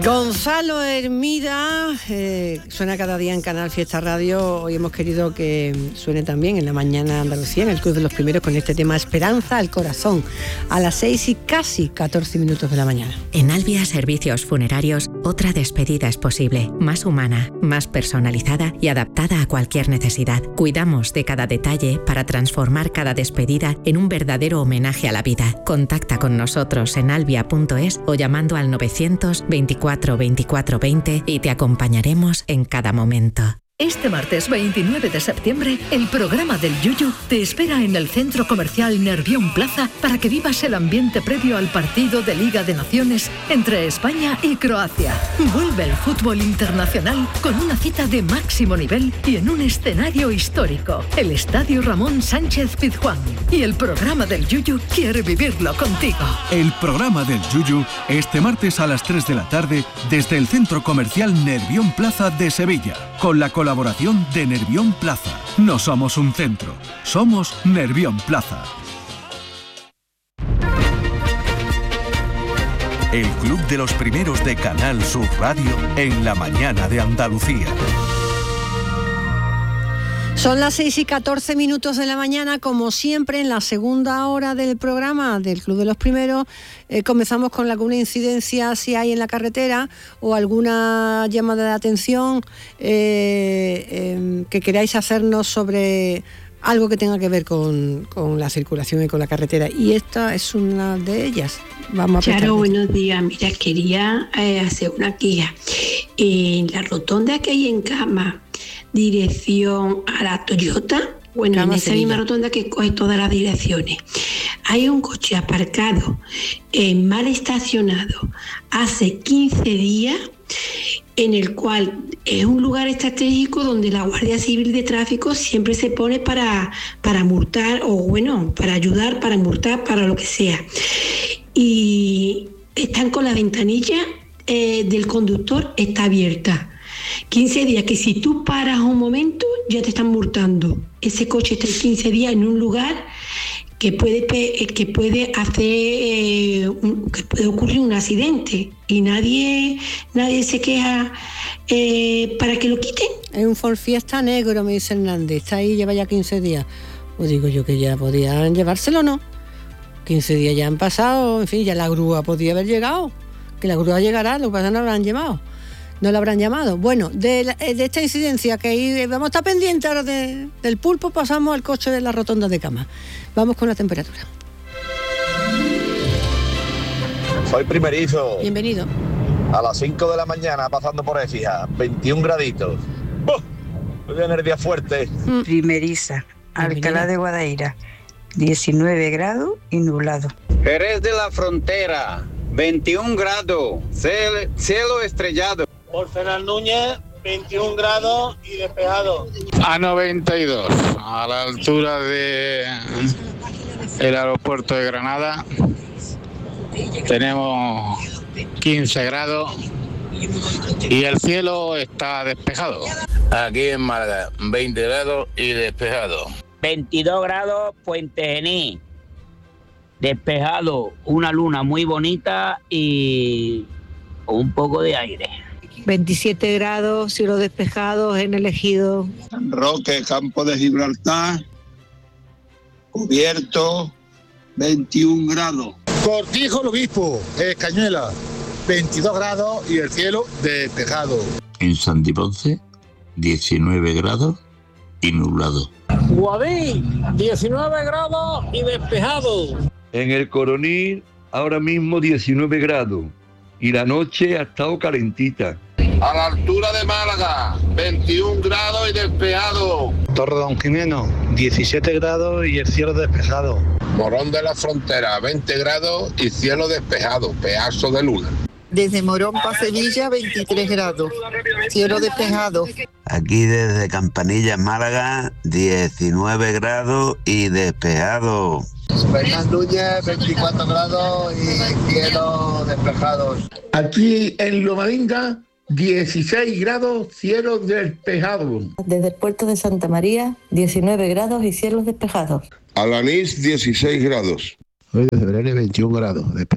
Gonzalo Hermida suena cada día en Canal Fiesta Radio. Hoy hemos querido que suene también en la mañana Andalucía, en el Club de los Primeros, con este tema Esperanza al Corazón, a las 6 y casi 14 minutos de la mañana. En Albia Servicios Funerarios, otra despedida es posible, más humana, más personalizada y adaptada a cualquier necesidad. Cuidamos de cada detalle para transformar cada despedida en un verdadero homenaje a la vida. Contacta con nosotros en albia.es o llamando al 924 24 20 y te acompañaremos en cada momento. Este martes 29 de septiembre, el programa del Yuyu te espera en el Centro Comercial Nervión Plaza para que vivas el ambiente previo al partido de Liga de Naciones entre España y Croacia. Vuelve el fútbol internacional con una cita de máximo nivel y en un escenario histórico, el Estadio Ramón Sánchez Pizjuán. Y el programa del Yuyu quiere vivirlo contigo. El programa del Yuyu este martes a las 3 de la tarde desde el Centro Comercial Nervión Plaza de Sevilla, con la colaboración de Nervión Plaza. No somos un centro, somos Nervión Plaza. El Club de los Primeros de Canal Sur Radio en la mañana de Andalucía. Son las 6 y 14 minutos de la mañana, como siempre en la segunda hora del programa del Club de los Primeros. Comenzamos con alguna incidencia si hay en la carretera o alguna llamada de atención que queráis hacernos sobre algo que tenga que ver con la circulación y con la carretera. Y esta es una de ellas. Vamos a Claro, buenos días. Mira, quería hacer una queja. En la rotonda que hay en Cama, dirección a la Toyota, bueno, Cama, en esa Sevilla. misma rotonda que coge todas las direcciones, hay un coche aparcado, mal estacionado, hace 15 días, en el cual es un lugar estratégico donde la Guardia Civil de Tráfico siempre se pone para multar, o bueno, para ayudar, para multar, para lo que sea. Y están con la ventanilla del conductor, está abierta. 15 días que si tú paras un momento ya te están multando. Ese coche está 15 días en un lugar que puede hacer que puede ocurrir un accidente y nadie se queja para que lo quiten. Es un Ford Fiesta negro, me dice Hernández. Está ahí, lleva ya 15 días. Pues digo yo que ya podían llevárselo, ¿no? 15 días ya han pasado, en fin, ya la grúa podía haber llegado. Que la grúa llegará, lo que pasa es que no la habrán llamado. No la habrán llamado. Bueno, de esta incidencia que ahí vamos a estar pendientes ahora del Pulpo, pasamos al coche de la rotonda de Cama. Vamos con la temperatura. Soy primerizo. Bienvenido. A las 5 de la mañana pasando por Écija, 21 graditos. ¡Buf! Voy a tener día fuerte. Primeriza, Alcalá de Guadaira, 19 grados y nublado. Jerez de la Frontera, 21 grados, cielo estrellado. Porcenal Núñez, 21 grados y despejado. A 92, a la altura de el aeropuerto de Granada, tenemos 15 grados y el cielo está despejado. Aquí en Málaga, 20 grados y despejado. 22 grados, Puente Genil, despejado, una luna muy bonita y un poco de aire. 27 grados, cielo despejado en el Ejido. San Roque, Campo de Gibraltar, cubierto, 21 grados. Cortijo el Obispo, Cañuela, 22 grados y el cielo despejado. En Santiponce, 19 grados y nublado. Guadí, 19 grados y despejado. En el Coroní, ahora mismo 19 grados y la noche ha estado calentita. A la altura de Málaga, 21 grados y despejado. Torre Don Jimeno, 17 grados y el cielo despejado. Morón de la Frontera, 20 grados y cielo despejado, pedazo de luna. Desde Morón para Sevilla, 23 grados, cielo despejado. Aquí desde Campanilla, Málaga, 19 grados y despejado. Bernal Núñez, 24 grados y cielo despejado. Aquí en Lomavinga, 16 grados, cielo despejado. Desde el puerto de Santa María, 19 grados y cielos despejados. Alanís, 16 grados. Hoy desde Belén, 21 grados, despejado.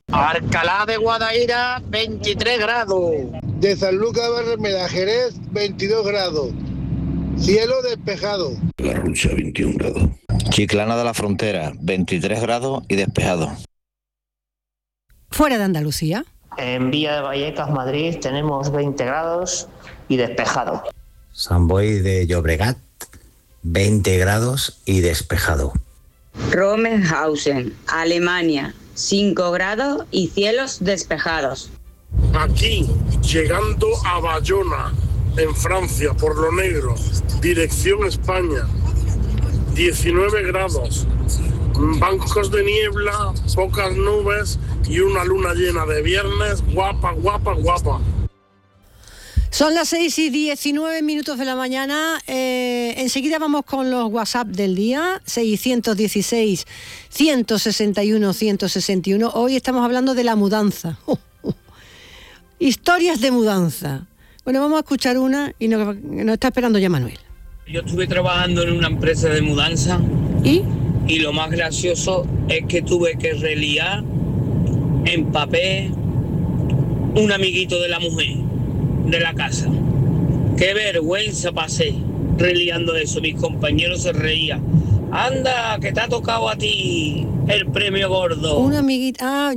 Alcalá de Guadaira, 23 grados. De San Lucas Barrameda, Jerez, 22 grados. Cielo despejado. La Rucha, 21 grados. Chiclana de la Frontera, 23 grados y despejado. Fuera de Andalucía. En Villa de Vallecas, Madrid, tenemos 20 grados y despejado. Sant Boi de Llobregat, 20 grados y despejado. Romenhausen, Alemania, 5 grados y cielos despejados. Aquí, llegando a Bayona, en Francia, por lo negro, dirección España, 19 grados, bancos de niebla, pocas nubes y una luna llena de viernes, guapa, guapa, guapa. Son las 6:19 de la mañana. Enseguida vamos con los WhatsApp del día, 616 161 161. Hoy estamos hablando de la mudanza. Historias de mudanza. Bueno, vamos a escuchar una y nos está esperando ya Manuel. Yo estuve trabajando en una empresa de mudanza. Y lo más gracioso es que tuve que reliar en papel un amiguito de la mujer de la casa. Qué vergüenza pasé reliando eso. Mis compañeros se reían. Anda, que te ha tocado a ti el premio gordo. Una amiguita,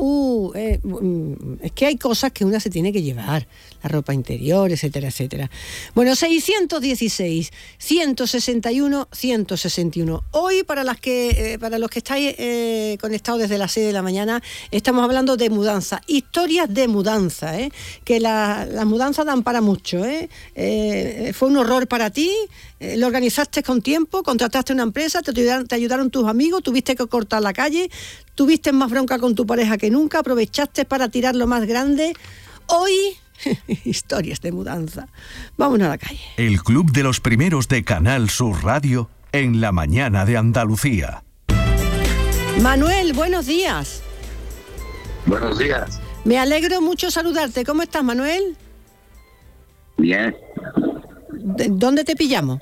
es que hay cosas que una se tiene que llevar, la ropa interior, etcétera, etcétera. Bueno, 616 161 161. Hoy para los que estáis conectados desde las 6 de la mañana, estamos hablando de mudanza, historias de mudanza, que las mudanzas dan para mucho, fue un horror para ti, lo organizaste con tiempo, contrataste una empresa, te ayudaron tus amigos, tuviste que cortar la calle, tuviste más bronca con tu pareja que nunca, aprovechaste para tirar lo más grande. Hoy, historias de mudanza. Vámonos a la calle. El Club de los Primeros de Canal Sur Radio en la mañana de Andalucía. Manuel, buenos días. Buenos días. Me alegro mucho saludarte. ¿Cómo estás, Manuel? Bien. ¿Dónde te pillamos?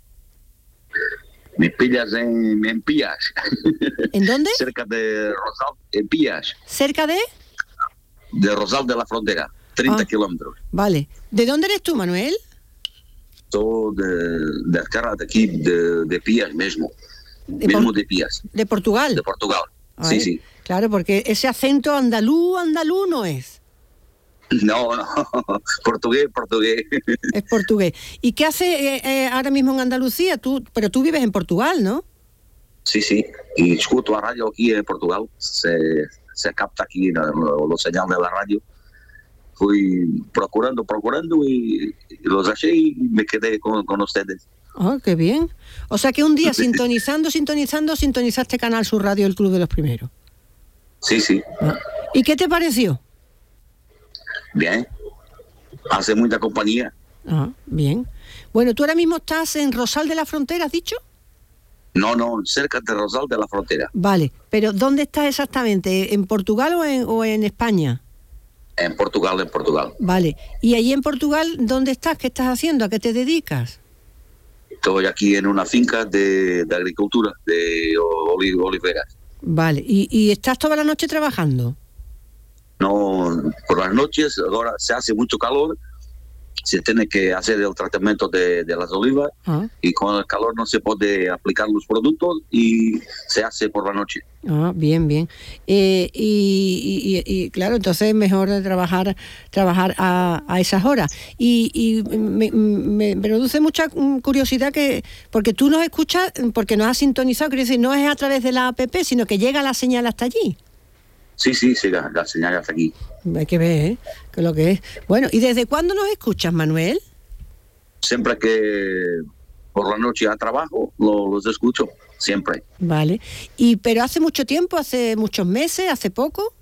Me pillas en Pillas. ¿En dónde? Cerca de Rosal, en Pillas. ¿Cerca de? De Rosal de la Frontera, 30 kilómetros. Vale. ¿De dónde eres tú, Manuel? Soy de cara de aquí, de Pillas mismo. De Pillas. ¿De Portugal? De Portugal, Ay, sí. Claro, porque ese acento andaluz no es. No, portugués. Es portugués. ¿Y qué hace ahora mismo en Andalucía? Pero tú vives en Portugal, ¿no? Sí. Y escucho la radio aquí en Portugal. Se capta aquí los señales de la radio. Fui procurando y los hallé y me quedé con ustedes. Oh, qué bien. O sea que un día sintonizaste Canal Sur Radio, el Club de los Primeros. Sí. ¿Y qué te pareció? Bien, hace mucha compañía. Bien. Bueno, ¿tú ahora mismo estás en Rosal de la Frontera, has dicho? No, cerca de Rosal de la Frontera. Vale, pero ¿dónde estás exactamente? ¿En Portugal o en España? En Portugal. Vale, y allí en Portugal, ¿dónde estás? ¿Qué estás haciendo? ¿A qué te dedicas? Estoy aquí en una finca de agricultura, de oliveras. Vale, ¿y estás toda la noche trabajando? No, por las noches, ahora se hace mucho calor, se tiene que hacer el tratamiento de las olivas y con el calor no se puede aplicar los productos y se hace por la noche. Bien. Y claro, entonces es mejor trabajar a esas horas. Y me produce mucha curiosidad porque tú nos escuchas, porque nos has sintonizado, quiero decir, no es a través de la app, sino que llega la señal hasta allí. Sí, la señal hasta aquí. Hay que ver, que lo que es. Bueno, ¿y desde cuándo nos escuchas, Manuel? Siempre que por la noche a trabajo, los escucho, siempre. Vale. ¿Pero hace mucho tiempo, hace muchos meses, hace poco?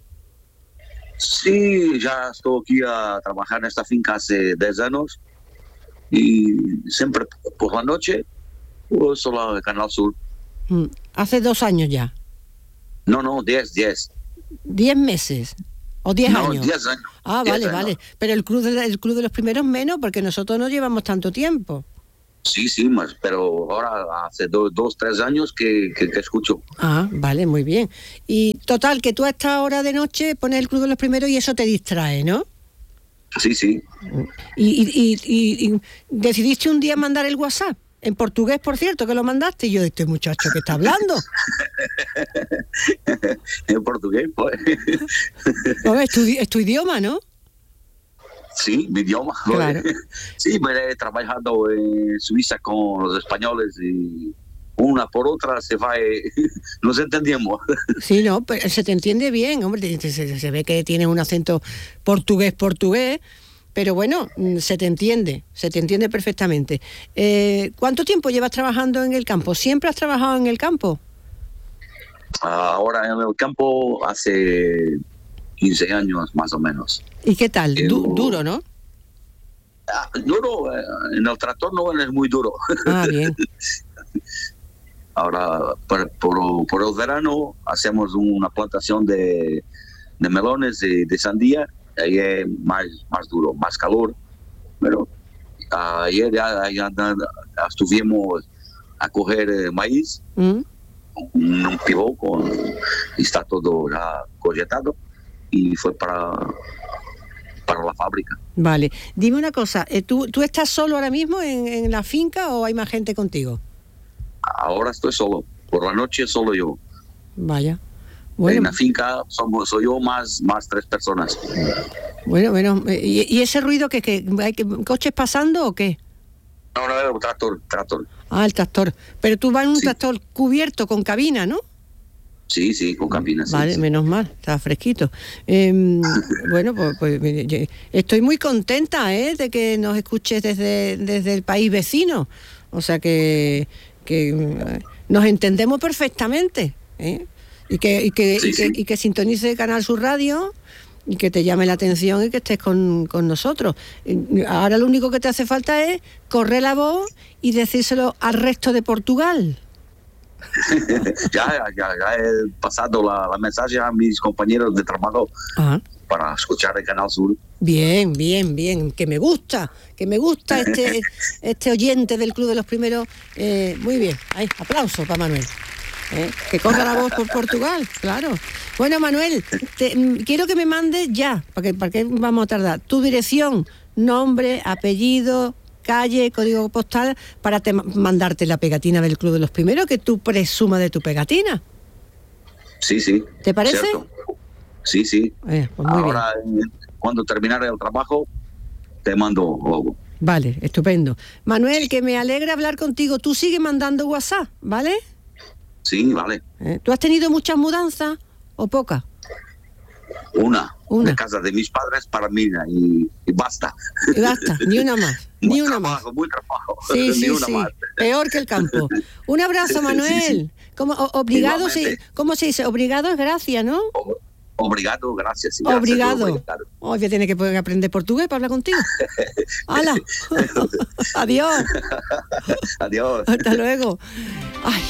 Sí, ya estoy aquí a trabajar en esta finca hace 10 años y siempre por la noche, solo el Canal Sur. ¿Hace 2 años ya? No, 10. 10 meses o 10 años. No, 10 años. Vale. Pero el club de los primeros menos, porque nosotros no llevamos tanto tiempo. Sí, más, pero ahora hace 2-3 años que escucho. Ah, vale, muy bien. Y total, que tú a esta hora de noche pones el Club de los Primeros y eso te distrae, ¿no? Sí. Y decidiste un día mandar el WhatsApp, en portugués, por cierto, que lo mandaste, y yo, este muchacho que está hablando. En portugués, pues. No, es tu idioma, ¿no? Sí, mi idioma. Claro. Sí, me he trabajado en Suiza con los españoles y una por otra nos entendemos. Sí, no, pero se te entiende bien, hombre, se ve que tienes un acento portugués, pero bueno, se te entiende perfectamente. ¿Cuánto tiempo llevas trabajando en el campo? ¿Siempre has trabajado en el campo? Ahora en el campo hace 15 años más o menos. ¿Y qué tal? Duro, ¿no? Duro, en el tractor no es muy duro. Ah, bien. Ahora, por el verano, hacemos una plantación de melones y de sandía. Ahí es más duro, más calor. Pero ayer ya estuvimos a coger maíz, un pivot y está todo ya colletado y fue para la fábrica. Vale. Dime una cosa, ¿tú estás solo ahora mismo en la finca o hay más gente contigo? Ahora estoy solo. Por la noche solo yo. Vaya. Bueno. En la finca soy yo más 3 personas. Bueno. ¿Y ese ruido que hay coches pasando o qué? No, el tractor. Ah, el tractor. Pero tú vas en un tractor cubierto con cabina, ¿no? Sí, con cabina. Vale, sí. Menos mal, está fresquito. Bueno, pues estoy muy contenta de que nos escuches desde el país vecino. O sea que nos entendemos perfectamente, y que sintonice Canal Sur Radio y que te llame la atención y que estés con nosotros. Ahora lo único que te hace falta es correr la voz y decírselo al resto de Portugal. ya he pasado la mensaje a mis compañeros de trabajo. Ajá. Para escuchar el Canal Sur. Bien, que me gusta este oyente del Club de los Primeros. Muy bien, ahí, aplauso para Manuel. Que corra la voz por Portugal, claro. Bueno, Manuel, quiero que me mandes ya, ¿para qué vamos a tardar? Tu dirección, nombre, apellido, calle, código postal, para mandarte la pegatina del Club de los Primeros, que tú presumas de tu pegatina. Sí. ¿Te parece? Cierto. Sí. Pues ahora, cuando terminare el trabajo, te mando algo. Vale, estupendo. Manuel, que me alegra hablar contigo. Tú sigue mandando WhatsApp, ¿vale? Sí, vale. ¿Tú has tenido muchas mudanzas o pocas? Una. De casa de mis padres para mí y basta. Y basta, ni una más. Ni una más. Muy trabajo. Sí. Más. Peor que el campo. Un abrazo, Manuel. Sí. Obrigado, ¿cómo se dice? Obrigado es gracias, ¿no? Obrigado, gracias. Sí, obrigado. Hoy voy a tener que aprender portugués para hablar contigo. ¡Hala! Adiós. Adiós. Hasta luego. Ay,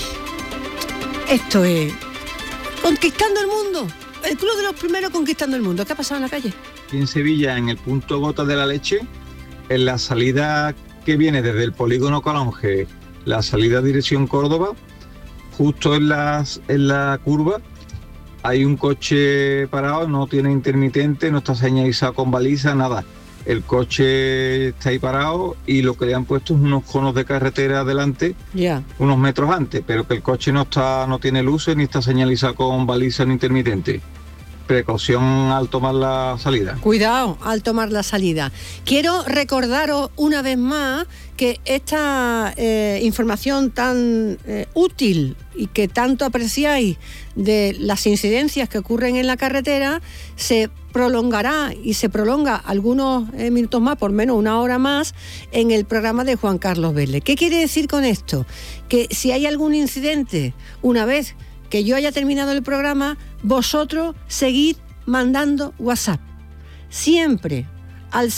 esto es Conquistando el Mundo. El Club de los Primeros conquistando el mundo. ¿Qué ha pasado en la calle? Aquí en Sevilla, en el punto Gota de la Leche, en la salida que viene desde el polígono Calonge, la salida dirección Córdoba, justo en la curva, hay un coche parado, no tiene intermitente, no está señalizado con baliza, nada. El coche está ahí parado y lo que le han puesto es unos conos de carretera adelante, unos metros antes, pero que el coche no tiene luces ni está señalizado con baliza ni intermitente. Precaución al tomar la salida. Cuidado al tomar la salida. Quiero recordaros una vez más que esta información tan útil y que tanto apreciáis de las incidencias que ocurren en la carretera se prolongará y se prolonga algunos minutos más, por menos una hora más, en el programa de Juan Carlos Vélez. ¿Qué quiere decir con esto? Que si hay algún incidente, una vez que yo haya terminado el programa, vosotros seguid mandando WhatsApp. Siempre al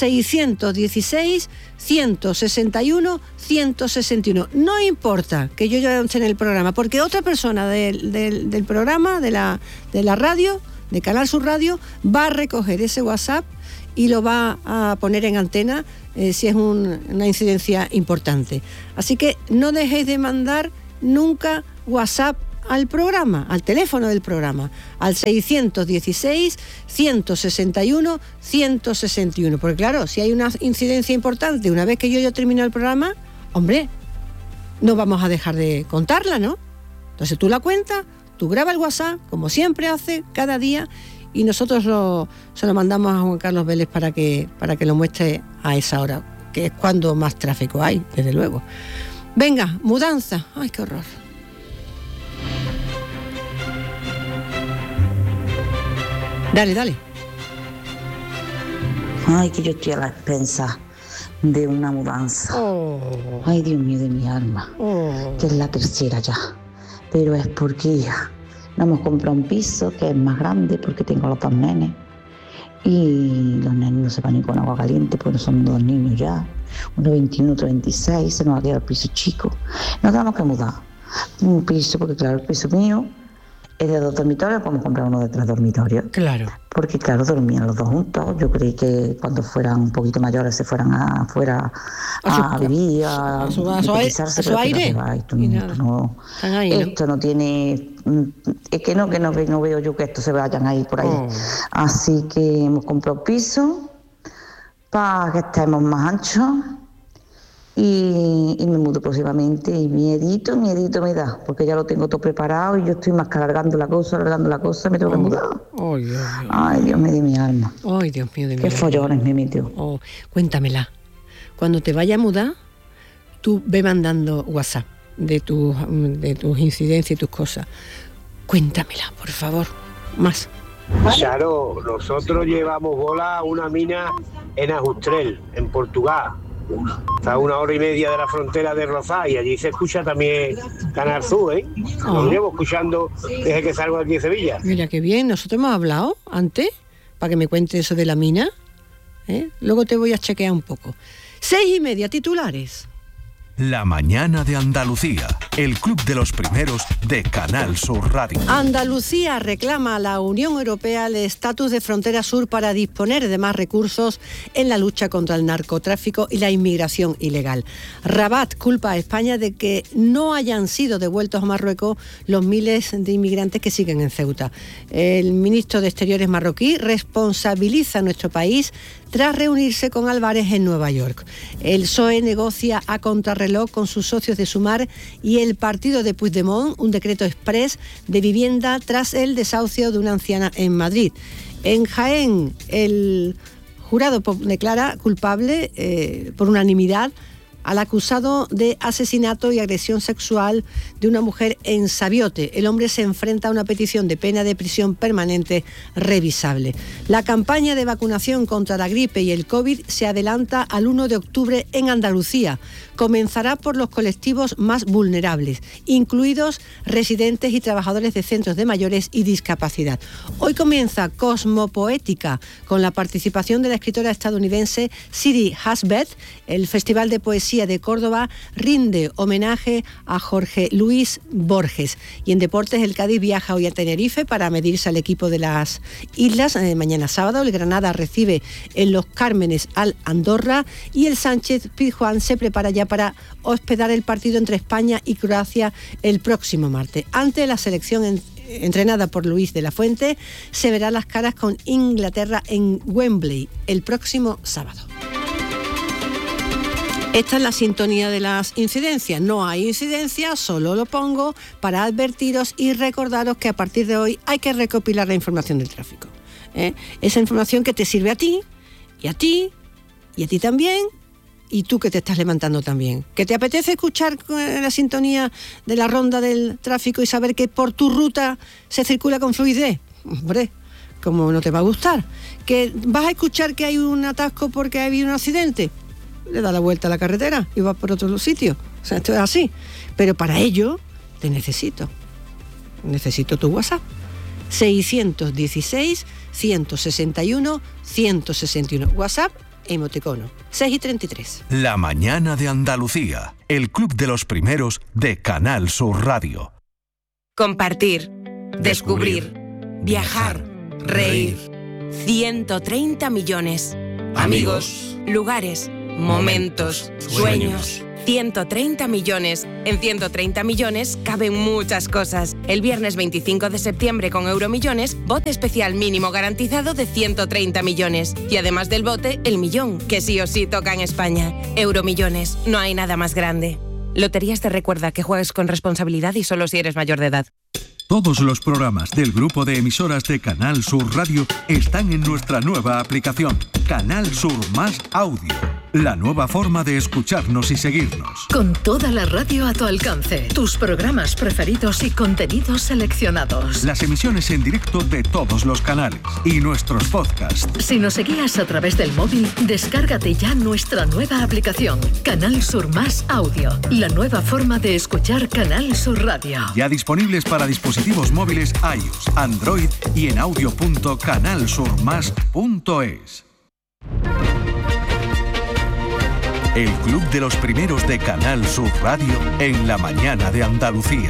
616-161-161. No importa que yo ya esté en el programa, porque otra persona del programa, de la radio, de Canal Sur Radio, va a recoger ese WhatsApp y lo va a poner en antena si es una incidencia importante. Así que no dejéis de mandar nunca WhatsApp al programa, al teléfono del programa, al 616-161-161, porque claro, si hay una incidencia importante, una vez que yo termino el programa, hombre, no vamos a dejar de contarla, ¿no? Entonces tú la cuentas, tú grabas el WhatsApp, como siempre hace, cada día, y nosotros se lo mandamos a Juan Carlos Vélez para que lo muestre a esa hora, que es cuando más tráfico hay, desde luego. Venga, mudanza. Ay, qué horror. Dale. Ay, que yo estoy a la expensa de una mudanza. Ay, Dios mío de mi alma. Que es la tercera ya. Pero es porque ya no hemos comprado un piso que es más grande porque tengo los 2 nenes. Y los nenes no se van a ir con agua caliente porque son 2 niños ya. Uno 21, otro 26. Se nos va a quedar el piso chico. Nos tenemos que mudar. Un piso, porque claro, el piso mío es de 2 dormitorios, podemos comprar uno de 3 dormitorios. Claro. Porque claro, dormían los 2 juntos. Yo creí que cuando fueran un poquito mayores se fueran afuera a vivir, a su aire. Esto no tiene... Es que no veo yo que esto se vayan a ir por ahí. Así que hemos comprado piso para que estemos más anchos. Y me mudo próximamente y miedito me da, porque ya lo tengo todo preparado y yo estoy más que alargando la cosa, me tengo que mudar. Ay, Dios mío de mi alma. Ay, Dios mío de mi alma. Qué follones me metió. Cuéntamela. Cuando te vayas a mudar, tú ve mandando WhatsApp de tus incidencias y tus cosas. Cuéntamela, por favor. Más. Charo, nosotros llevamos bola a una mina en Ajustrel, en Portugal. Está a 1 hora y media de la frontera de Rozá y allí se escucha también Canal Sur, ¿eh? Lo llevo escuchando desde que salgo de aquí de Sevilla. Mira qué bien, nosotros hemos hablado antes para que me cuentes eso de la mina, ¿eh? Luego te voy a chequear un poco. 6:30, titulares. La mañana de Andalucía, el club de los primeros de Canal Sur Radio. Andalucía reclama a la Unión Europea el estatus de frontera sur para disponer de más recursos en la lucha contra el narcotráfico y la inmigración ilegal. Rabat culpa a España de que no hayan sido devueltos a Marruecos los miles de inmigrantes que siguen en Ceuta. El ministro de Exteriores marroquí responsabiliza a nuestro país tras reunirse con Álvarez en Nueva York. El PSOE negocia a contrarreloj con sus socios de Sumar y el partido de Puigdemont un decreto exprés de vivienda tras el desahucio de una anciana en Madrid. En Jaén, el jurado declara culpable por unanimidad al acusado de asesinato y agresión sexual de una mujer en Sabiote. El hombre se enfrenta a una petición de pena de prisión permanente revisable. La campaña de vacunación contra la gripe y el COVID se adelanta al 1 de octubre en Andalucía. Comenzará por los colectivos más vulnerables, incluidos residentes y trabajadores de centros de mayores y discapacidad. Hoy comienza Cosmopoética, con la participación de la escritora estadounidense Siri Husband. El Festival de Poesía de Córdoba rinde homenaje a Jorge Luis Borges. Y en deportes, el Cádiz viaja hoy a Tenerife para medirse al equipo de las islas. Mañana sábado el Granada recibe en Los Cármenes al Andorra y el Sánchez Pizjuán se prepara ya para hospedar el partido entre España y Croacia el próximo martes. Ante la selección entrenada por Luis de la Fuente, se verá las caras con Inglaterra en Wembley el próximo sábado. Esta es la sintonía de las incidencias. No hay incidencias, solo lo pongo para advertiros y recordaros que a partir de hoy hay que recopilar la información del tráfico. Esa información que te sirve a ti, y a ti, y a ti también, y tú que te estás levantando también. ¿Que te apetece escuchar la sintonía de la ronda del tráfico y saber que por tu ruta se circula con fluidez? Hombre, ¿cómo no te va a gustar? ¿Que vas a escuchar que hay un atasco porque ha habido un accidente? Le da la vuelta a la carretera y vas por otro sitio. O sea, esto es así. Pero para ello te necesito tu WhatsApp. 616-161-161. WhatsApp, emoticono. 6:33. La mañana de Andalucía, el club de los primeros de Canal Sur Radio. Compartir, descubrir, viajar, reír. 130 millones. Amigos, lugares, momentos, sueños. 130 millones. En 130 millones caben muchas cosas. El viernes 25 de septiembre con Euromillones, bote especial mínimo garantizado de 130 millones. Y además del bote, el millón, que sí o sí toca en España. Euromillones, no hay nada más grande. Loterías te recuerda que juegues con responsabilidad y solo si eres mayor de edad. Todos los programas del grupo de emisoras de Canal Sur Radio están en nuestra nueva aplicación, Canal Sur Más Audio. La nueva forma de escucharnos y seguirnos. Con toda la radio a tu alcance, tus programas preferidos y contenidos seleccionados. Las emisiones en directo de todos los canales y nuestros podcasts. Si nos seguías a través del móvil, descárgate ya nuestra nueva aplicación, Canal Sur Más Audio. La nueva forma de escuchar Canal Sur Radio. Ya disponibles para dispositivos móviles iOS, Android y en audio.canalsurmas.es. El Club de los Primeros de Canal Sur Radio en la mañana de Andalucía.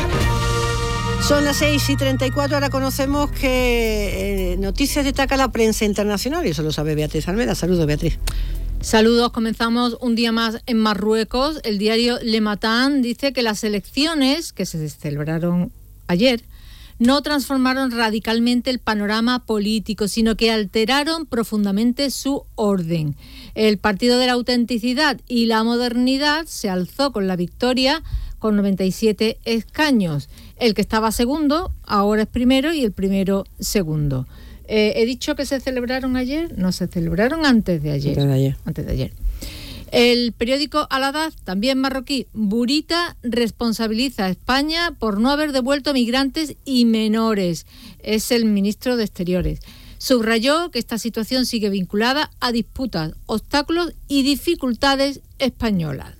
Son las 6:34, ahora conocemos que noticias destaca la prensa internacional, y eso lo sabe Beatriz Almeda. Saludos, Beatriz. Saludos, comenzamos un día más en Marruecos. El diario Le Matin dice que las elecciones que se celebraron ayer no transformaron radicalmente el panorama político, sino que alteraron profundamente su orden. El Partido de la Autenticidad y la Modernidad se alzó con la victoria con 97 escaños. El que estaba segundo ahora es primero y el primero segundo. He dicho que se celebraron ayer, no, se celebraron antes de ayer. Antes de ayer. El periódico Al-Hadad, también marroquí, Burita responsabiliza a España por no haber devuelto migrantes y menores. Es el ministro de Exteriores. Subrayó que esta situación sigue vinculada a disputas, obstáculos y dificultades españolas.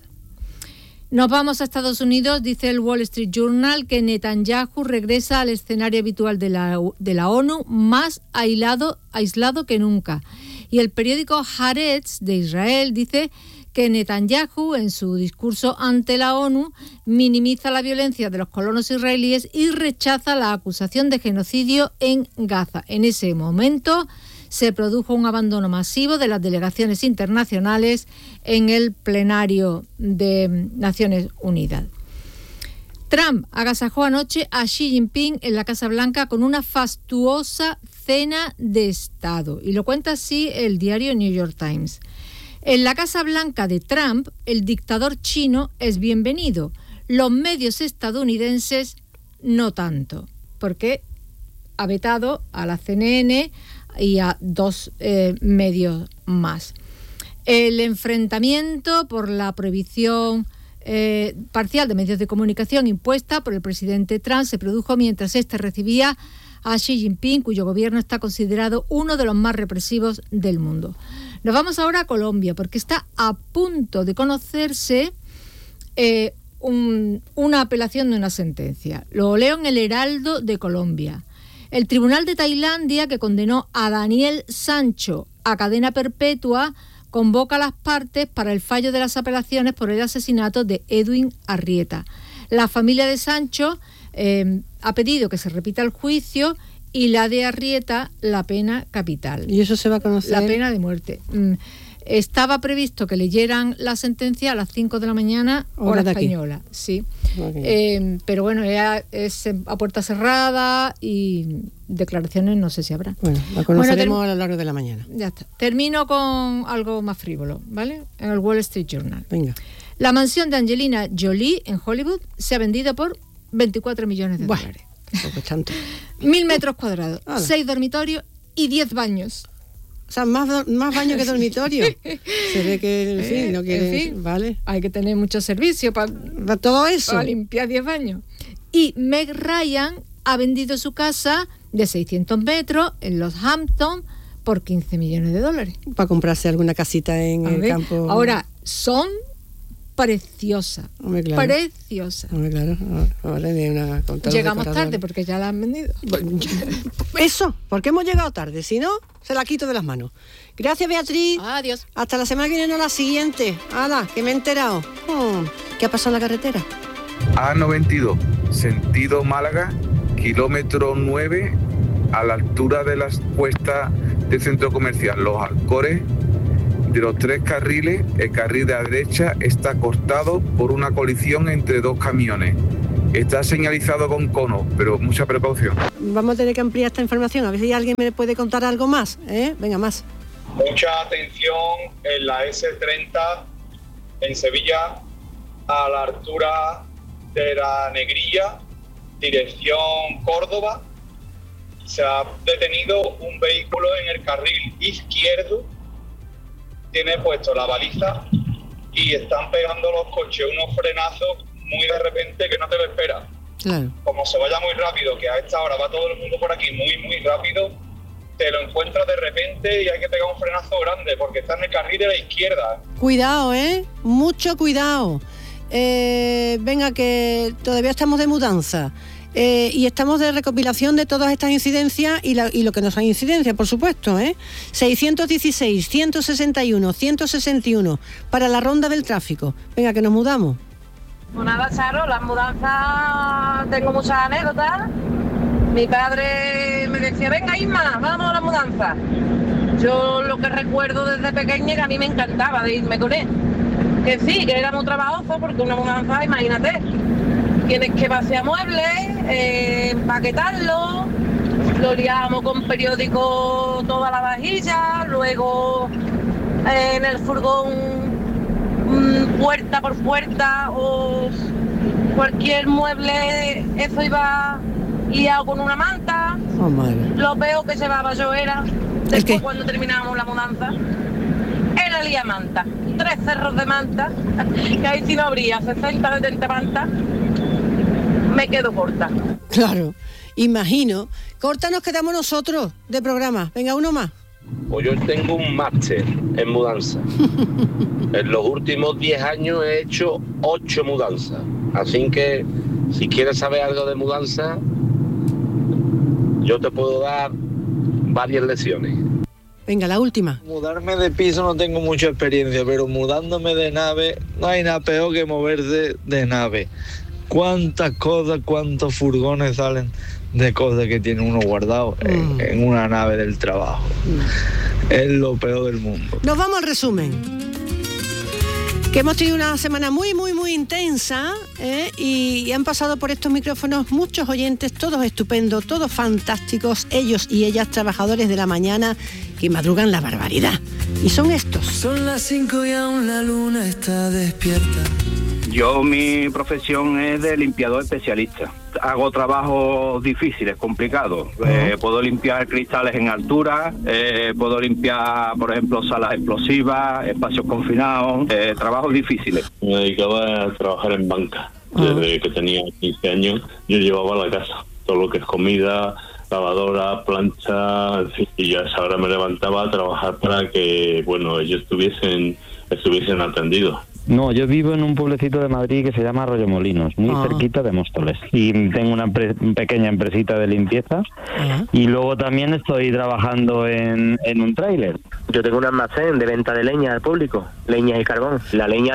Nos vamos a Estados Unidos. Dice el Wall Street Journal que Netanyahu regresa al escenario habitual de la ONU más aislado que nunca. Y el periódico Haaretz de Israel dice que Netanyahu, en su discurso ante la ONU, minimiza la violencia de los colonos israelíes y rechaza la acusación de genocidio en Gaza. En ese momento se produjo un abandono masivo de las delegaciones internacionales en el plenario de Naciones Unidas. Trump agasajó anoche a Xi Jinping en la Casa Blanca con una fastuosa cena de Estado. Y lo cuenta así el diario New York Times. En la Casa Blanca de Trump, el dictador chino es bienvenido. Los medios estadounidenses no tanto, porque ha vetado a la CNN y a dos medios más. El enfrentamiento por la prohibición parcial de medios de comunicación impuesta por el presidente Trump se produjo mientras este recibía a Xi Jinping, cuyo gobierno está considerado uno de los más represivos del mundo. Nos vamos ahora a Colombia, porque está a punto de conocerse una apelación de una sentencia. Lo leo en el Heraldo de Colombia. El Tribunal de Tailandia, que condenó a Daniel Sancho a cadena perpetua, convoca a las partes para el fallo de las apelaciones por el asesinato de Edwin Arrieta. La familia de Sancho ha pedido que se repita el juicio y la de Arrieta la pena capital. ¿Y eso se va a conocer? La pena de muerte. Estaba previsto que leyeran la sentencia a las 5 de la mañana, hora española. Sí. Okay. Pero bueno, ya es a puerta cerrada y declaraciones no sé si habrá. Bueno, la conoceremos a lo largo de la mañana. Ya está. Termino con algo más frívolo, ¿vale? En el Wall Street Journal. Venga. La mansión de Angelina Jolie en Hollywood se ha vendido por 24 millones de dólares. Pues tanto. 1.000 metros cuadrados, 6 dormitorios y 10 baños. O sea, más baños que dormitorio. Se ve que, en fin, no quiere... En fin, vale. Hay que tener mucho servicio para todo eso. Para limpiar 10 baños. Y Meg Ryan ha vendido su casa de 600 metros en Los Hamptons por 15 millones de dólares. Para comprarse alguna casita en el campo. Ahora, son preciosas. Hombre, claro. Preciosas. Hombre, claro. Ahora llegamos tarde porque ya la han vendido. Eso, ¿por qué hemos llegado tarde? Si no, se la quito de las manos. Gracias, Beatriz. Adiós. Hasta la semana que viene, no la siguiente. ¡Hala, que me he enterado! ¿Qué ha pasado en la carretera? A92, sentido Málaga, kilómetro 9, a la altura de las cuestas del centro comercial Los Alcores. De los 3 carriles, el carril de la derecha está cortado por una colisión entre 2 camiones. Está señalizado con conos, pero mucha precaución. Vamos a tener que ampliar esta información, a ver si alguien me puede contar algo más, ¿eh? Venga, más. Mucha atención en la S30 en Sevilla, a la altura de la Negrilla, dirección Córdoba. Se ha detenido un vehículo en el carril izquierdo, tiene puesto la baliza y están pegando los coches unos frenazos muy de repente que no te lo esperas. Claro. Como se vaya muy rápido, que a esta hora va todo el mundo por aquí muy rápido, te lo encuentras de repente y hay que pegar un frenazo grande porque está en el carril de la izquierda. Cuidado, mucho cuidado. Venga, que todavía estamos de mudanza. Y estamos de recopilación de todas estas incidencias y lo que no son incidencias, por supuesto, 616, 161, 161 para la ronda del tráfico. Venga, que nos mudamos. Pues nada, Charo, las mudanzas, tengo muchas anécdotas. Mi padre me decía, venga Isma, vamos a la mudanza. Yo lo que recuerdo desde pequeña que a mí me encantaba de irme con él. Que sí, que era muy trabajoso porque una mudanza, imagínate, tienes que vaciar muebles, empaquetarlo, lo liamos con periódico toda la vajilla, luego en el furgón puerta por puerta o cualquier mueble, eso iba liado con una manta. Oh, madre. Lo peor que llevaba yo era, después cuando terminábamos la mudanza, era liar manta. 3 cerros de manta, que ahí si no habría 60, 70 mantas, me quedo corta. Claro, imagino. Corta nos quedamos nosotros de programa. Venga, uno más. Pues yo tengo un máster en mudanza. En los últimos 10 años he hecho 8 mudanzas. Así que, si quieres saber algo de mudanza, yo te puedo dar varias lecciones. Venga, la última. Mudarme de piso no tengo mucha experiencia, pero mudándome de nave, no hay nada peor que moverse de nave. Cuántas cosas, cuántos furgones salen de cosas que tiene uno guardado en una nave del trabajo. Es lo peor del mundo. Nos vamos al resumen. Que hemos tenido una semana muy intensa, y han pasado por estos micrófonos muchos oyentes, todos estupendos, todos fantásticos, ellos y ellas trabajadores de la mañana que madrugan la barbaridad. Y son estos. Son las 5 y aún la luna está despierta. Yo, mi profesión es de limpiador especialista. Hago trabajos difíciles, complicados. Puedo limpiar cristales en altura, puedo limpiar, por ejemplo, salas explosivas, espacios confinados, trabajos difíciles. Me dedicaba a trabajar en banca. Desde que tenía 15 años, yo llevaba a la casa todo lo que es comida, lavadora, plancha, en fin, y ya a esa hora me levantaba a trabajar para que, bueno, ellos estuviesen atendidos. No, yo vivo en un pueblecito de Madrid que se llama Arroyomolinos, muy cerquita de Móstoles. Y tengo una pequeña empresita de limpieza. Y luego también estoy trabajando en un tráiler. Yo tengo un almacén de venta de leña al público, leña y carbón. La leña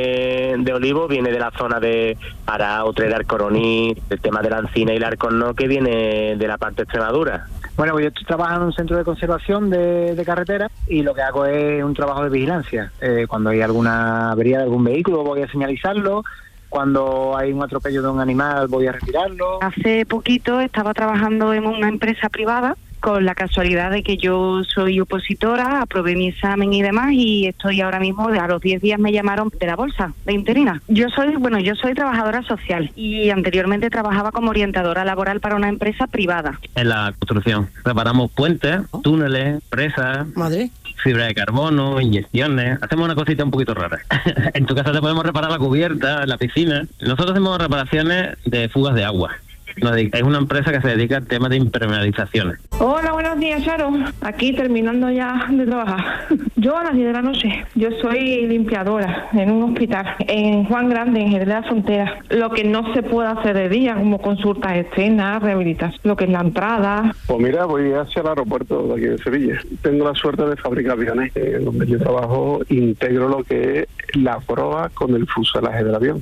de olivo viene de la zona de Ará, Utrera, Coroní, el tema de la encina y el alcornón que viene de la parte de Extremadura. Bueno, pues yo estoy trabajando en un centro de conservación de carretera y lo que hago es un trabajo de vigilancia. Cuando hay alguna avería de algún vehículo voy a señalizarlo, cuando hay un atropello de un animal voy a retirarlo. Hace poquito estaba trabajando en una empresa privada con la casualidad de que yo soy opositora, aprobé mi examen y demás y estoy ahora mismo, a los 10 días me llamaron de la bolsa de interina. Yo soy trabajadora social y anteriormente trabajaba como orientadora laboral para una empresa privada. En la construcción reparamos puentes, túneles, presas, fibra de carbono, inyecciones. Hacemos una cosita un poquito rara. En tu casa te podemos reparar la cubierta, la piscina. Nosotros hacemos reparaciones de fugas de agua. Es una empresa que se dedica al tema de impermeabilizaciones. Hola, buenos días, Charo. Aquí terminando ya de trabajar. Yo a las 10 de la noche. Yo soy limpiadora en un hospital en Juan Grande, en Jerez de la Frontera. Lo que no se puede hacer de día, como consultas externas, rehabilitación, lo que es la entrada. Pues mira, voy hacia el aeropuerto de aquí de Sevilla. Tengo la suerte de fabricar aviones. Donde yo trabajo, integro lo que es la proa con el fuselaje del avión.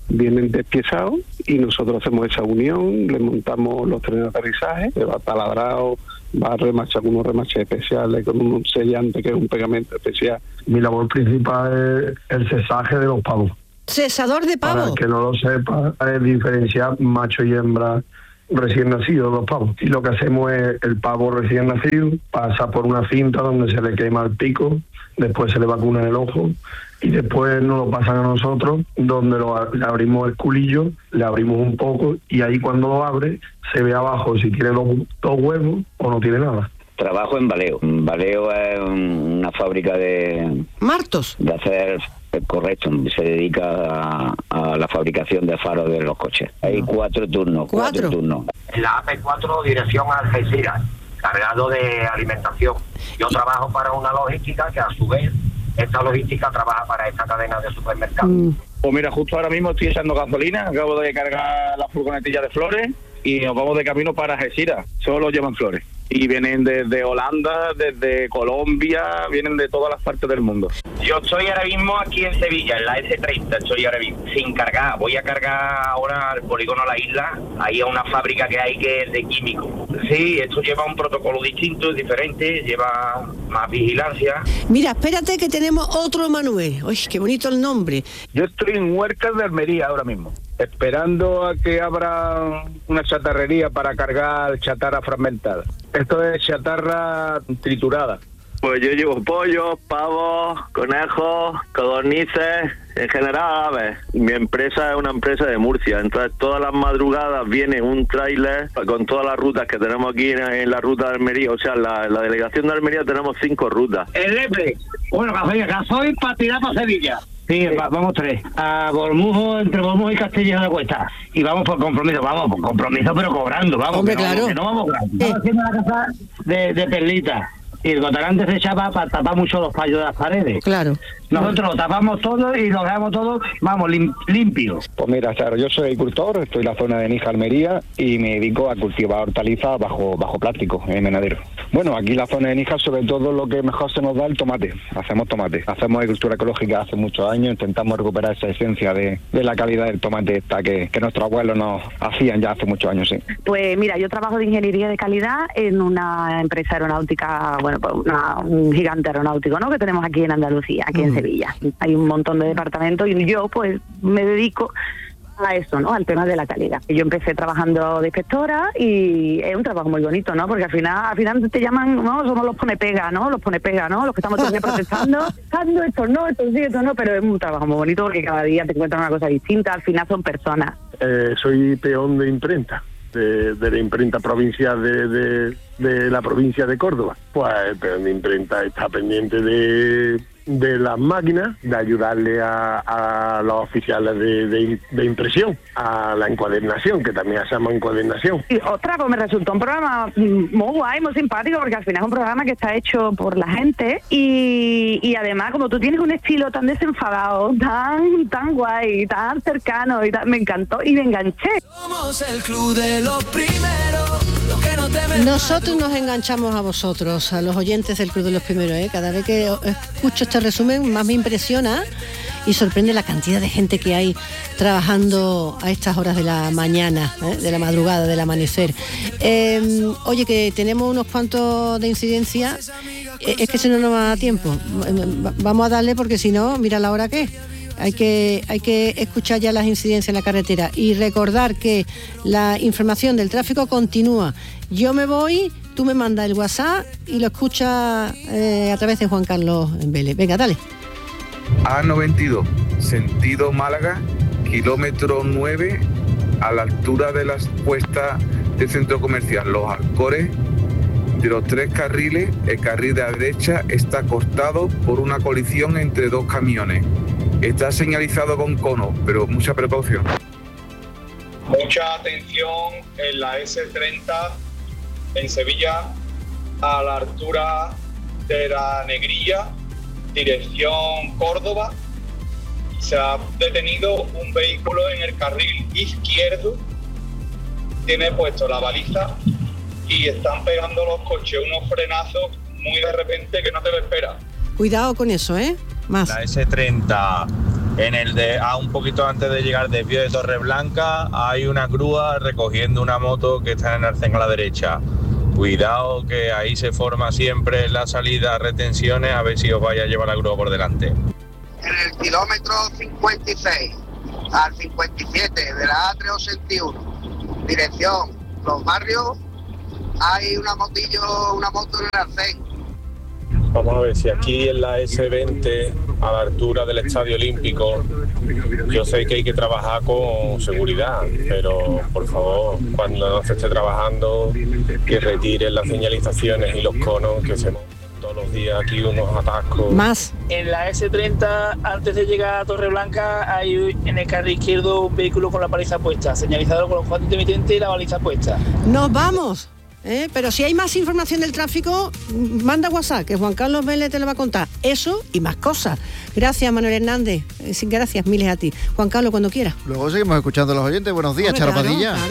vienen despiezados y nosotros hacemos esa unión, le montamos los trenes de aterrizaje, le va taladrado, va a remachar con unos remaches especiales, con un sellante que es un pegamento especial. Mi labor principal es el cesaje de los pavos. ¿Cesador de pavos? Para el que no lo sepa, es diferenciar macho y hembra recién nacidos, los pavos. Y lo que hacemos es el pavo recién nacido pasa por una cinta donde se le quema el pico, después se le vacuna el ojo y después nos lo pasan a nosotros, donde le abrimos el culillo, le abrimos un poco y ahí cuando lo abre se ve abajo si tiene dos huevos o no tiene nada. Trabajo en Valeo. Valeo es una fábrica de... ¿Martos? De hacer... Correcto, se dedica a la fabricación de faros de los coches. Hay 4 turnos. ¿Cuatro turnos? En la AP4, dirección a Algeciras, cargado de alimentación. Yo trabajo para una logística que a su vez, esta logística trabaja para esta cadena de supermercados. Pues mira, justo ahora mismo estoy echando gasolina, acabo de cargar la furgonetilla de flores y nos vamos de camino para Algeciras. Solo llevan flores. Y vienen desde Holanda, desde Colombia, vienen de todas las partes del mundo. Yo estoy ahora mismo aquí en Sevilla, en la S30, estoy ahora mismo sin cargar. Voy a cargar ahora al polígono La Isla, ahí a una fábrica que hay que es de químicos. Sí, esto lleva un protocolo distinto, es diferente, lleva más vigilancia. Mira, espérate que tenemos otro Manuel. Uy, qué bonito el nombre. Yo estoy en Huercas de Almería ahora mismo, esperando a que abra una chatarrería para cargar chatarra fragmentada. Esto es chatarra triturada. Pues yo llevo pollos, pavos, conejos, codornices, en general aves. Mi empresa es una empresa de Murcia, entonces todas las madrugadas viene un tráiler con todas las rutas que tenemos aquí en la ruta de Almería, o sea, en la delegación de Almería tenemos 5 rutas. El Lepe, bueno, gasoil para tirar para Sevilla. Sí, vamos 3. A Bormujo, entre Bormujo y Castilla de Cuesta. Y vamos por compromiso, pero cobrando, vamos. Hombre, claro. Que no vamos gratis. Estamos haciendo la casa de perlitas. Y el gotarante se echaba para tapar mucho los fallos de las paredes. Claro. Nosotros lo tapamos todo y lo dejamos todo, vamos, limpio. Pues mira, Charo, yo soy agricultor, estoy en la zona de Níjar, Almería, y me dedico a cultivar hortalizas bajo plástico, en invernadero. Bueno, aquí en la zona de Níjar, sobre todo lo que mejor se nos da el tomate. Hacemos agricultura ecológica hace muchos años, intentamos recuperar esa esencia de la calidad del tomate esta que nuestros abuelos nos hacían ya hace muchos años, sí. Pues mira, yo trabajo de ingeniería de calidad en una empresa aeronáutica, bueno, pues un gigante aeronáutico, ¿no?, que tenemos aquí en Andalucía, aquí en Sevilla. Hay un montón de departamentos y yo pues me dedico a eso, ¿no?, al tema de la calidad. Yo empecé trabajando de inspectora y es un trabajo muy bonito, ¿no?, porque al final te llaman, ¿no?, somos los pone pega, ¿no?, los que estamos todo el día protestando, esto no, pero es un trabajo muy bonito porque cada día te encuentras una cosa distinta, al final son personas. Soy peón de imprenta. De la imprenta provincial de la provincia de Córdoba. Pues el peón de imprenta está pendiente de las máquinas, de ayudarle a los oficiales de impresión, a la encuadernación, que también se llama encuadernación. Y otra, pues me resultó un programa muy guay, muy simpático, porque al final es un programa que está hecho por la gente y además, como tú tienes un estilo tan desenfadado, tan guay, tan cercano, me encantó y me enganché. Somos el club de los primeros. Nosotros nos enganchamos a vosotros, a los oyentes del Club de los Primeros, ¿eh? Cada vez que escucho este resumen más me impresiona y sorprende la cantidad de gente que hay trabajando a estas horas de la mañana, de la madrugada, del amanecer. Oye, que tenemos unos cuantos de incidencia, es que si no nos va a dar tiempo. Vamos a darle porque si no, mira la hora que es. Hay que escuchar ya las incidencias en la carretera y recordar que la información del tráfico continúa. Yo me voy, tú me mandas el WhatsApp y lo escuchas a través de Juan Carlos en Vélez. Venga, dale. A92, sentido Málaga, kilómetro 9, a la altura de las puestas del centro comercial Los Alcores. De los 3 carriles, el carril de la derecha está cortado por una colisión entre 2 camiones. Está señalizado con cono, pero mucha precaución. Mucha atención en la S30 en Sevilla, a la altura de la Negrilla, dirección Córdoba. Se ha detenido un vehículo en el carril izquierdo, tiene puesto la baliza y están pegando los coches unos frenazos muy de repente que no te lo esperas. Cuidado con eso, ¿eh? Más. La S30 En el de un poquito antes de llegar al desvío de Torreblanca hay una grúa recogiendo una moto que está en el arcén a la derecha. Cuidado que ahí se forma siempre la salida, retenciones, a ver si os vaya a llevar la grúa por delante. En el kilómetro 56 al 57 de la A381, dirección Los Barrios, hay una moto en el arcén. Vamos a ver si aquí en la S20, a la altura del Estadio Olímpico, yo sé que hay que trabajar con seguridad, pero por favor, cuando no se esté trabajando, que retiren las señalizaciones y los conos, que se montan todos los días aquí unos atascos. Más. En la S30, antes de llegar a Torreblanca, hay en el carril izquierdo un vehículo con la baliza puesta, señalizado con los cuadros intermitentes y la baliza puesta. ¡Nos vamos! Pero si hay más información del tráfico, manda WhatsApp, que Juan Carlos Vélez te lo va a contar. Eso y más cosas. Gracias, Manuel Hernández. Gracias, miles a ti. Juan Carlos, cuando quieras. Luego seguimos escuchando a los oyentes. Buenos días, Charo Padilla. Claro.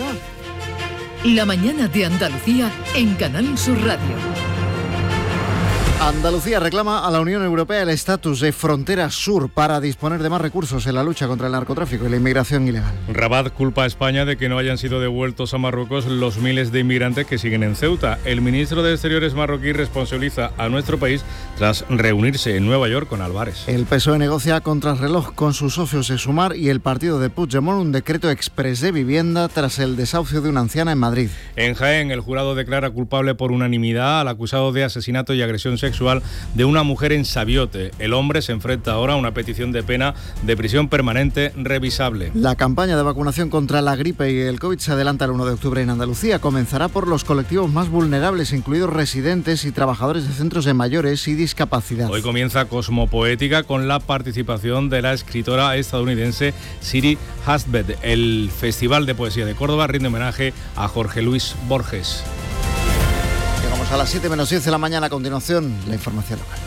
La mañana de Andalucía en Canal Sur Radio. Andalucía reclama a la Unión Europea el estatus de frontera sur para disponer de más recursos en la lucha contra el narcotráfico y la inmigración ilegal. Rabat culpa a España de que no hayan sido devueltos a Marruecos los miles de inmigrantes que siguen en Ceuta. El ministro de Exteriores marroquí responsabiliza a nuestro país tras reunirse en Nueva York con Álvarez. El PSOE negocia a contrarreloj con sus socios de Sumar y el partido de Puigdemont un decreto exprés de vivienda tras el desahucio de una anciana en Madrid. En Jaén, el jurado declara culpable por unanimidad al acusado de asesinato y agresión sexual de una mujer en Sabiote. El hombre se enfrenta ahora a una petición de pena de prisión permanente revisable. La campaña de vacunación contra la gripe y el COVID se adelanta el 1 de octubre en Andalucía. Comenzará por los colectivos más vulnerables, incluidos residentes y trabajadores de centros de mayores y discapacidad. Hoy comienza Cosmopoética con la participación de la escritora estadounidense Siri Hustvedt. El Festival de Poesía de Córdoba rinde homenaje a Jorge Luis Borges. Llegamos a las 7 menos 10 de la mañana. A continuación, la información local.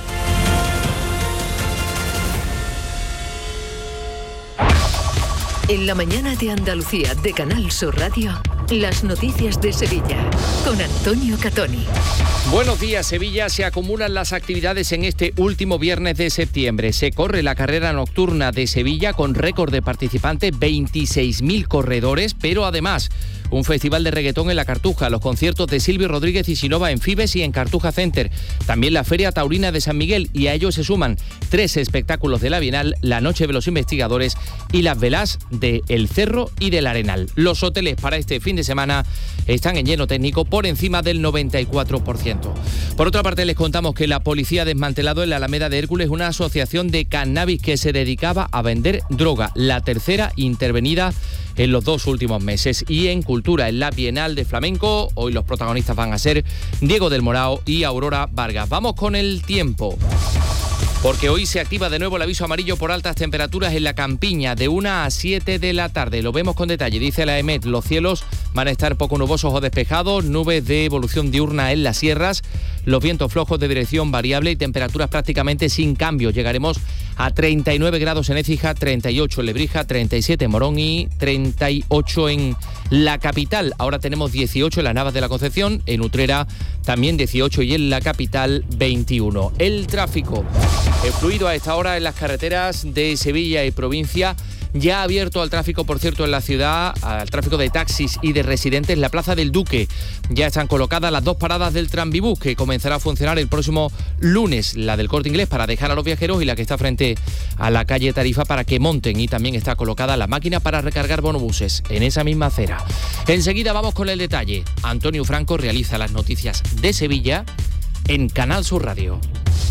En la mañana de Andalucía de Canal Sur Radio, las noticias de Sevilla con Antonio Catoni. Buenos días, Sevilla. Se acumulan las actividades en este último viernes de septiembre. Se corre la carrera nocturna de Sevilla con récord de participantes, 26.000 corredores, pero además un festival de reggaetón en la Cartuja, los conciertos de Silvio Rodríguez y Sinova en Fibes y en Cartuja Center, también la Feria Taurina de San Miguel, y a ellos se suman 3 espectáculos de la Bienal, la Noche de los Investigadores y las velas de El Cerro y del Arenal. Los hoteles para este fin de semana están en lleno técnico por encima del 94%. Por otra parte, les contamos que la policía ha desmantelado en la Alameda de Hércules una asociación de cannabis que se dedicaba a vender droga, la tercera intervenida en los 2 últimos meses. Y en cultura, en la Bienal de Flamenco, hoy los protagonistas van a ser Diego del Morao y Aurora Vargas. Vamos con el tiempo, porque hoy se activa de nuevo el aviso amarillo por altas temperaturas en la campiña de 1 a 7 de la tarde. Lo vemos con detalle, dice la EMET. Los cielos van a estar poco nubosos o despejados, nubes de evolución diurna en las sierras, los vientos flojos de dirección variable y temperaturas prácticamente sin cambio. Llegaremos a 39 grados en Écija, 38 en Lebrija, 37 en Morón y 38 en la capital. Ahora tenemos 18 en las Navas de la Concepción, en Utrera también 18 y en la capital 21. El tráfico es fluido a esta hora en las carreteras de Sevilla y provincia. Ya ha abierto al tráfico, por cierto, en la ciudad, al tráfico de taxis y de residentes, en la Plaza del Duque. Ya están colocadas las 2 paradas del Tranvibús, que comenzará a funcionar el próximo lunes, la del Corte Inglés para dejar a los viajeros y la que está frente a la calle Tarifa para que monten. Y también está colocada la máquina para recargar bonobuses en esa misma acera. Enseguida vamos con el detalle. Antonio Franco realiza las noticias de Sevilla en Canal Sur Radio.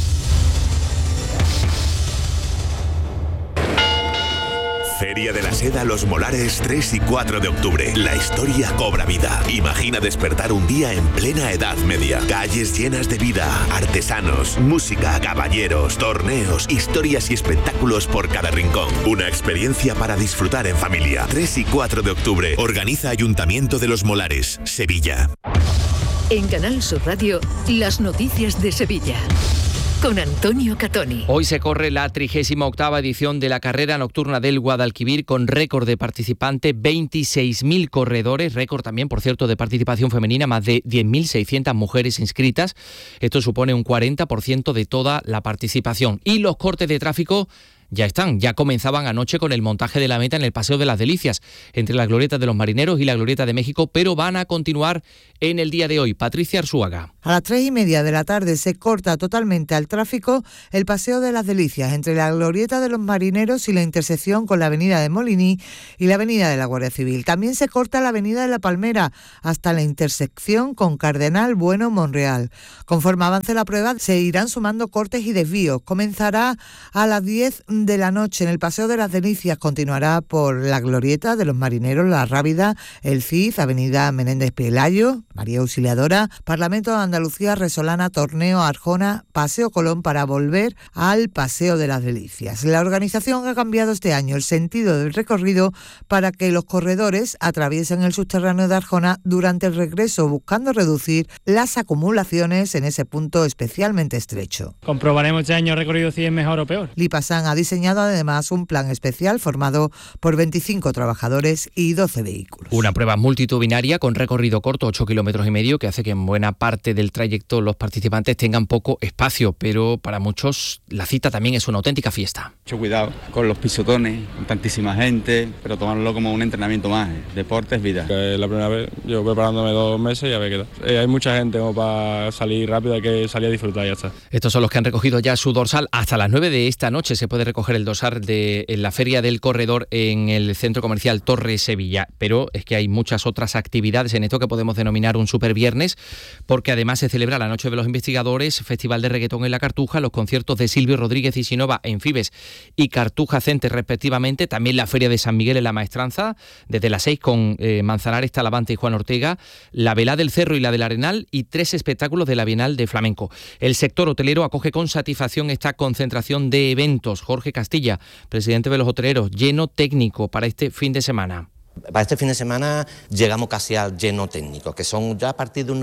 Feria de la Seda Los Molares 3 y 4 de octubre. La historia cobra vida. Imagina despertar un día en plena Edad Media. Calles llenas de vida, artesanos, música, caballeros, torneos, historias y espectáculos por cada rincón. Una experiencia para disfrutar en familia. 3 y 4 de octubre. Organiza Ayuntamiento de Los Molares, Sevilla. En Canal Sur Radio, las noticias de Sevilla con Antonio Catoni. Hoy se corre la 38ª edición de la carrera nocturna del Guadalquivir con récord de participantes, 26.000 corredores, récord también, por cierto, de participación femenina, más de 10.600 mujeres inscritas. Esto supone un 40% de toda la participación. Y los cortes de tráfico ya comenzaban anoche con el montaje de la meta en el Paseo de las Delicias, entre la Glorieta de los Marineros y la Glorieta de México, pero van a continuar en el día de hoy. Patricia Arzuaga. A las 3:30 de la tarde se corta totalmente al tráfico el Paseo de las Delicias, entre la Glorieta de los Marineros y la intersección con la Avenida de Moliní y la Avenida de la Guardia Civil. También se corta la Avenida de la Palmera hasta la intersección con Cardenal Bueno Monreal. Conforme avance la prueba, se irán sumando cortes y desvíos. Comenzará a las 10 de la noche en el Paseo de las Delicias, continuará por la Glorieta de los Marineros, La Rábida, El Cid, Avenida Menéndez Pelayo, María Auxiliadora, Parlamento de Andalucía, Resolana, Torneo, Arjona, Paseo Colón, para volver al Paseo de las Delicias. La organización ha cambiado este año el sentido del recorrido para que los corredores atraviesen el subterráneo de Arjona durante el regreso, buscando reducir las acumulaciones en ese punto especialmente estrecho. Comprobaremos este año el recorrido si es mejor o peor. Lipasan ha diseñado además un plan especial formado por 25 trabajadores y 12 vehículos. Una prueba multitudinaria con recorrido corto, 8,5 kilómetros, que hace que en buena parte del trayecto los participantes tengan poco espacio, pero para muchos la cita también es una auténtica fiesta. Mucho cuidado con los pisotones, con tantísima gente, pero tomarlo como un entrenamiento más. Deporte es vida. Es la primera vez, yo preparándome 2 meses y a ver qué tal. Hay mucha gente como para salir rápido, hay que salir a disfrutar y ya está. Estos son los que han recogido ya su dorsal. Hasta las 9 de esta noche se puede recoger el dorsal en la Feria del Corredor en el Centro Comercial Torre Sevilla, pero es que hay muchas otras actividades en esto que podemos denominar un superviernes, porque además se celebra la Noche de los Investigadores, Festival de Reggaetón en la Cartuja, los conciertos de Silvio Rodríguez y Sinova en Fibes y Cartuja Center respectivamente, también la Feria de San Miguel en la Maestranza, desde las 6 con Manzanares, Talavante y Juan Ortega, la Velá del Cerro y la del Arenal y 3 espectáculos de la Bienal de Flamenco. El sector hotelero acoge con satisfacción esta concentración de eventos. Jorge Castilla, presidente de los hoteleros, lleno técnico para este fin de semana. Para este fin de semana llegamos casi al lleno técnico, que son ya a partir de un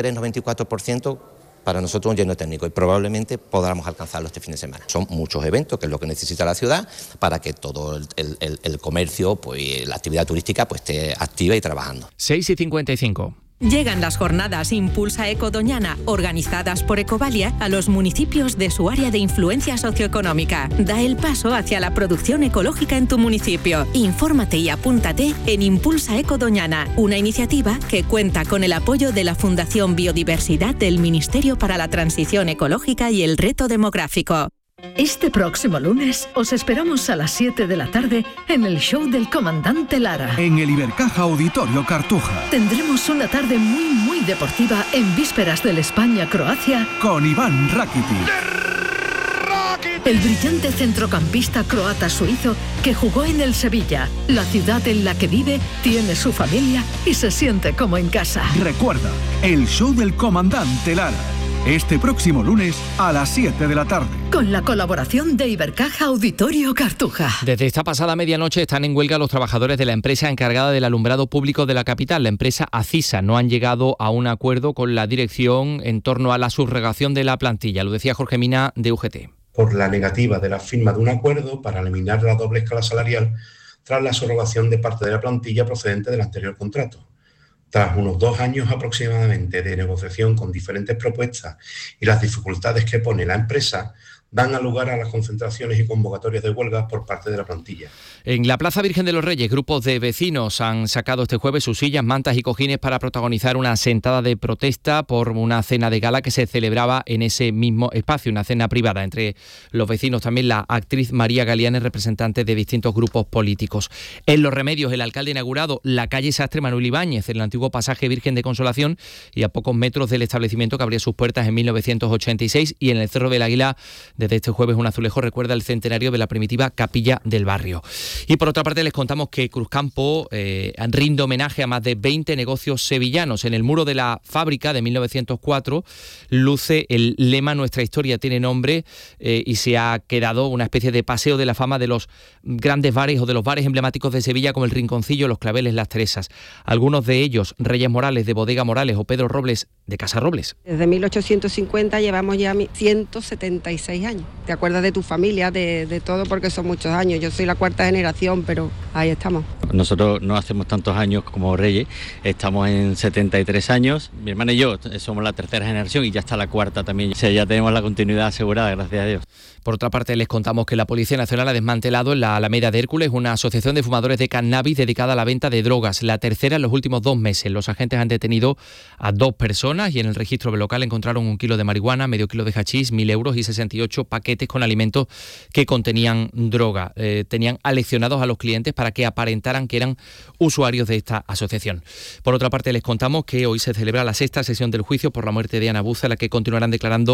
93-94%, para nosotros un lleno técnico, y probablemente podamos alcanzarlo este fin de semana. Son muchos eventos, que es lo que necesita la ciudad, para que todo el comercio, pues la actividad turística, pues esté activa y trabajando. 6:55. Llegan las jornadas Impulsa Eco Doñana, organizadas por Ecovalia, a los municipios de su área de influencia socioeconómica. Da el paso hacia la producción ecológica en tu municipio. Infórmate y apúntate en Impulsa Eco Doñana, una iniciativa que cuenta con el apoyo de la Fundación Biodiversidad del Ministerio para la Transición Ecológica y el Reto Demográfico. Este próximo lunes os esperamos a las 7 de la tarde en el show del Comandante Lara. En el Ibercaja Auditorio Cartuja. Tendremos una tarde muy deportiva en vísperas del España-Croacia. Con Iván Rakitic. El brillante centrocampista croata-suizo que jugó en el Sevilla, la ciudad en la que vive, tiene su familia y se siente como en casa. Recuerda, el show del Comandante Lara. Este próximo lunes a las 7 de la tarde. Con la colaboración de Ibercaja Auditorio Cartuja. Desde esta pasada medianoche están en huelga los trabajadores de la empresa encargada del alumbrado público de la capital, la empresa Acisa. No han llegado a un acuerdo con la dirección en torno a la subrogación de la plantilla. Lo decía Jorge Mina, de UGT. Por la negativa de la firma de un acuerdo para eliminar la doble escala salarial tras la subrogación de parte de la plantilla procedente del anterior contrato. Tras unos 2 años aproximadamente de negociación con diferentes propuestas y las dificultades que pone la empresa, dan lugar a las concentraciones y convocatorias de huelga por parte de la plantilla. En la Plaza Virgen de los Reyes, grupos de vecinos han sacado este jueves sus sillas, mantas y cojines para protagonizar una sentada de protesta por una cena de gala que se celebraba en ese mismo espacio, una cena privada. Entre los vecinos también la actriz María Galianes, representante de distintos grupos políticos. En Los Remedios, el alcalde ha inaugurado la calle Sastre Manuel Ibáñez, en el antiguo pasaje Virgen de Consolación, y a pocos metros del establecimiento que abría sus puertas en 1986, y en el Cerro del Águila, desde este jueves, un azulejo recuerda el centenario de la primitiva capilla del barrio. Y por otra parte les contamos que Cruzcampo rinde homenaje a más de 20 negocios sevillanos. En el muro de la fábrica de 1904 luce el lema "Nuestra historia tiene nombre", y se ha quedado una especie de paseo de la fama de los grandes bares o de los bares emblemáticos de Sevilla, como el Rinconcillo, los Claveles, las Teresas. Algunos de ellos, Reyes Morales de Bodega Morales o Pedro Robles de Casa Robles. Desde 1850 llevamos ya 176 años. años. Te acuerdas de tu familia, de todo, porque son muchos años. Yo soy la 4ª generación, pero ahí estamos. Nosotros no hacemos tantos años como Reyes, estamos en 73 años. Mi hermana y yo somos la 3ª generación y ya está la 4ª también. O sea, ya tenemos la continuidad asegurada, gracias a Dios. Por otra parte, les contamos que la Policía Nacional ha desmantelado en la Alameda de Hércules una asociación de fumadores de cannabis dedicada a la venta de drogas, la tercera en los últimos 2 meses. Los agentes han detenido a 2 personas y en el registro local encontraron 1 kilo de marihuana, medio kilo de hachís, 1.000 euros y 68 paquetes con alimentos que contenían droga. Tenían aleccionados a los clientes para que aparentaran que eran usuarios de esta asociación. Por otra parte, les contamos que hoy se celebra la 6ª sesión del juicio por la muerte de Ana Buza, en la que continuarán declarando